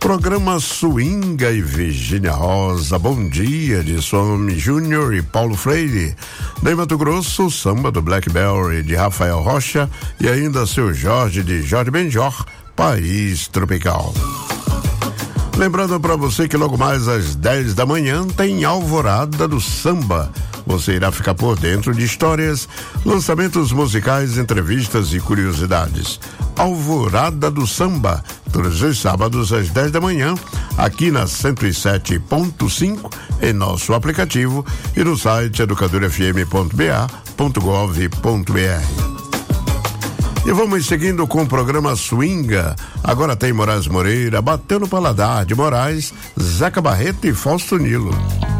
Programa Swinga e Virgínia Rosa, Bom Dia de Some Júnior e Paulo Freire. Em Mato Grosso, Samba do Blackberry de Rafael Rocha e ainda Seu Jorge de Jorge Benjor, País Tropical. Lembrando para você que logo mais às 10 da manhã tem Alvorada do Samba. Você irá ficar por dentro de histórias, lançamentos musicais, entrevistas e curiosidades. Alvorada do Samba, todos os sábados às 10 da manhã, aqui na 107.5, em nosso aplicativo e no site educadorfm.ba.gov.br. E vamos seguindo com o programa Swinga. Agora tem Moraes Moreira, Batendo Paladar de Moraes, Zeca Barreto e Fausto Nilo.